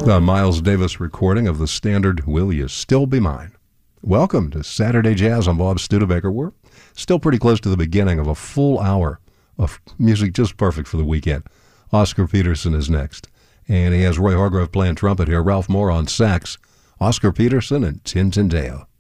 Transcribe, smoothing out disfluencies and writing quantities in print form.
The Miles Davis recording of the standard Will You Still Be Mine. Welcome to Saturday Jazz. I'm Bob Studebaker. We're still pretty close to the beginning of a full hour of music just perfect for the weekend. Oscar Peterson is next, and he has Roy Hargrove playing trumpet here, Ralph Moore on sax, Oscar Peterson, and Tintin Deo.